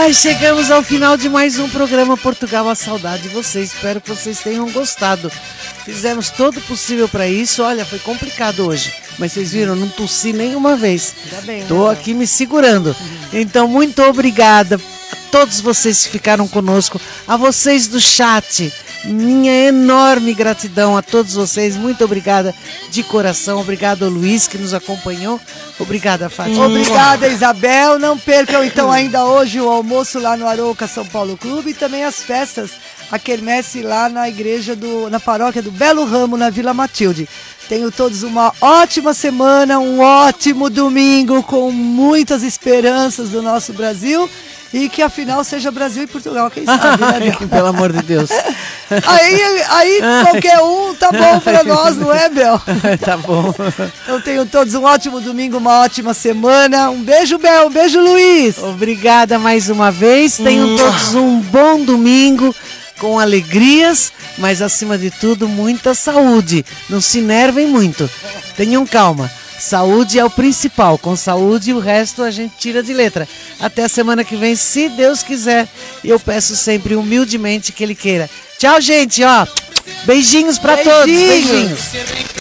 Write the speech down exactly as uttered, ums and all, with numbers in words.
Ai, chegamos ao final de mais um programa Portugal, a saudade de vocês. Espero que vocês tenham gostado. Fizemos todo o possível para isso. Olha, foi complicado hoje, mas vocês viram, não tossi nenhuma vez. Estou aqui me segurando. Então, muito obrigada a todos vocês que ficaram conosco, a vocês do chat. Minha enorme gratidão a todos vocês. Muito obrigada de coração. Obrigado ao Luiz que nos acompanhou. Obrigada, Fátima. Obrigada, Isabel. Não percam então ainda hoje o almoço lá no Arouca São Paulo Clube e também as festas, a quermesse lá na igreja do, na paróquia do Belo Ramo, na Vila Matilde. Tenham todos uma ótima semana, um ótimo domingo com muitas esperanças do nosso Brasil. E que afinal seja Brasil e Portugal, quem sabe, né, Bel? Pelo amor de Deus. Aí, aí qualquer um tá bom pra nós, não é, Bel? Tá bom. Então tenham todos um ótimo domingo, uma ótima semana. Um beijo, Bel, um beijo, Luiz. Obrigada mais uma vez. Tenham todos um bom domingo, com alegrias, mas acima de tudo, muita saúde. Não se nervem muito. Tenham calma. Saúde é o principal. Com saúde, o resto a gente tira de letra. Até a semana que vem, se Deus quiser. E eu peço sempre humildemente que Ele queira. Tchau, gente. Ó, beijinhos para todos. Beijinhos.